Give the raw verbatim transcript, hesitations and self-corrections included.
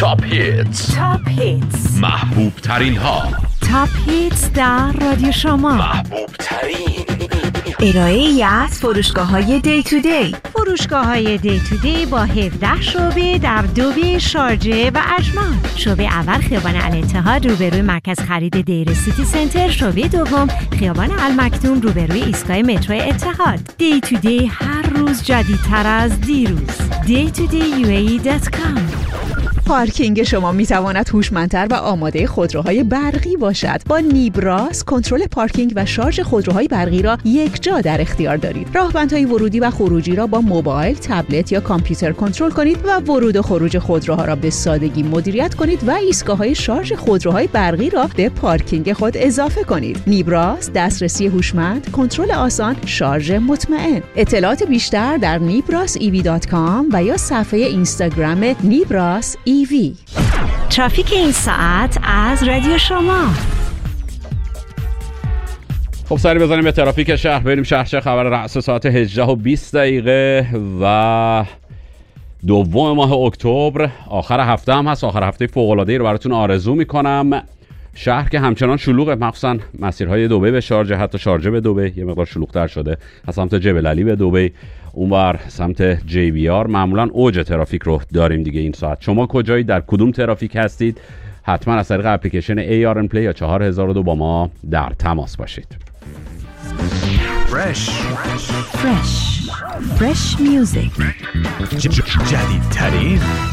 تاپ هیتز. تاپ هیتز. محبوب ترین ها. تاپ هیتز در رادیو شما. محبوب ترین. ارائه ای از فروشگاه های دی تو دی. فروشگاه های دی تو دی با هفده شعبه در دوبه، شارجه و اجمان. شعبه اول خیابان الاتحاد روبروی مرکز خرید دیر سیتی سنتر. شعبه دوم خیابان المکتوم روبروی ایستگاه مترو اتحاد. دی تو دی هر روز جدیدتر از دیروز. دی تو دی یو ای ای دات کام. پارکینگ شما میتواند هوشمندتر و آماده خودروهای برقی باشد. با نیبراس کنترل پارکینگ و شارژ خودروهای برقی را یک جا در اختیار دارید. راهبندهای ورودی و خروجی را با موبایل، تبلت یا کامپیوتر کنترل کنید و ورود و خروج خودروها را به سادگی مدیریت کنید و ایستگاه‌های شارژ خودروهای برقی را به پارکینگ خود اضافه کنید. نیبراس، دسترسی هوشمند، کنترل آسان، شارژ مطمئن. اطلاعات بیشتر در نیبراس ای وی دات کام و یا صفحه اینستاگرام نیبراس ای وی. ترافیک این ساعت از رادیو شما. خب سری بزنیم به ترافیک شهر، بریم شهر چه خبر. رأس ساعت هجده و بیست دقیقه و دوم ماه اکتبر، آخر هفته هم هست. آخر هفته فوق‌العاده‌ای رو براتون آرزو میکنم. شهر که همچنان شلوغه، مخصوصا مسیرهای دبی به شارجه، حتی شارجه به دبی یه مقدار شلوغ‌تر شده. از سمت جبل علی به دبی، اونور سمت جی بی آر معمولا اوج ترافیک رو داریم دیگه این ساعت. شما کجایی، در کدوم ترافیک هستید؟ حتما از طریق اپلیکیشن ای آر ان پلی یا چهار هزار و دو با ما در تماس باشید. فرش فرش فرش میوزیک. جدیدترین